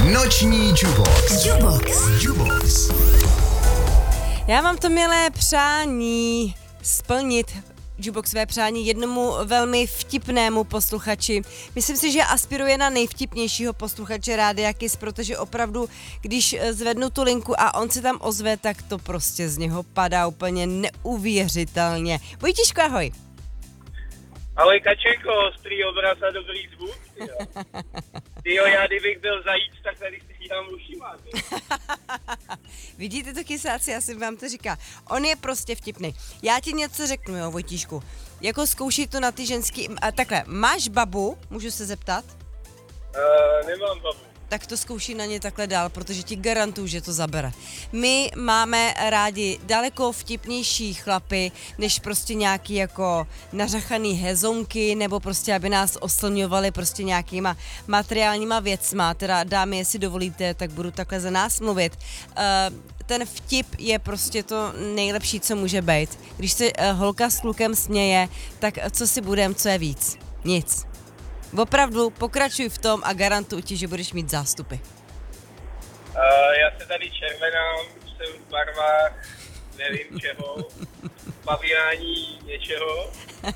Noční Jubox. Jubox. Já mám to milé přání splnit Juboxové přání jednomu velmi vtipnému posluchači. Myslím si, že aspiruje na nejvtipnějšího posluchače Rádia Kiss, protože opravdu, když zvednu tu linku a on se tam ozve, tak to prostě z něho padá úplně neuvěřitelně. Vojtíšku, ahoj. Ahoj Kačenko, ostrý obraz a dobrý zvuk. Tyjo, já kdybych byl zajíc, tak tady si dám ušima. Vidíte to, kysáci, já jsem vám to říká. On je prostě vtipný. Já ti něco řeknu, jo, Vojtíšku. Jako zkouší to na ty ženský... A takhle, máš babu? Můžu se zeptat? Nemám babu. Tak to zkouší na ně takhle dál, protože ti garantuju, že to zabere. My máme rádi daleko vtipnější chlapy, než prostě nějaký jako nařachaný hezonky, nebo prostě, aby nás oslňovali prostě nějakýma materiálníma věcma. Teda dámy, jestli dovolíte, tak budu takhle za nás mluvit. Ten vtip je prostě to nejlepší, co může být. Když se holka s klukem směje, tak co si budem, co je víc? Nic. Opravdu pokračuj v tom a garantuji ti, že budeš mít zástupy. Já se tady červenám, jsem v barvách, nevím čeho, pavinání něčeho.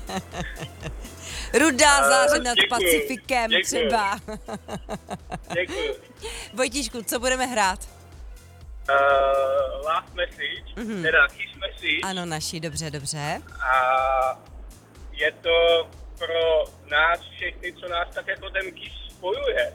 Rudá záře nad Děkuju, Pacifikem děkuju. třeba. Děkuji. Vojtíšku, co budeme hrát? Last message, teda kiss message. Ano, naši, dobře. A je to pro nás všechny, co nás tak jako ten kiss spojuje.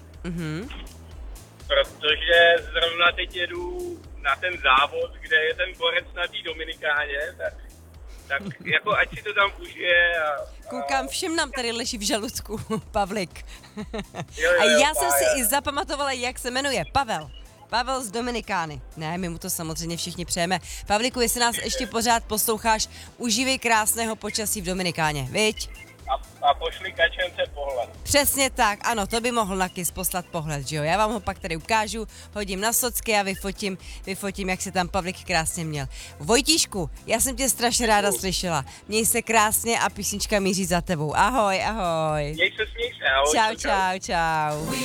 Protože zrovna teď jedu na ten závod, kde je ten borec na té Dominikáně, tak jako ať si to tam užije. Koukám, všem nám tady leží v žaludku, Pavlik. Jo, A já jsem Pája. si i zapamatovala, jak se jmenuje. Pavel z Dominikány. Ne, my mu to samozřejmě všichni přejeme. Pavliku, jestli nás ještě pořád posloucháš, užívej krásného počasí v Dominikáně, viď? A pošli Kačence pohled. Přesně tak, ano, to by mohl na Kiss poslat pohled, že jo? Já vám ho pak tady ukážu, hodím na socky a vyfotím, jak se tam Pavlik krásně měl. Vojtíšku, já jsem tě strašně ráda slyšela. Měj se krásně a písnička míří za tebou. Ahoj. Měj se, ahoj. Čau.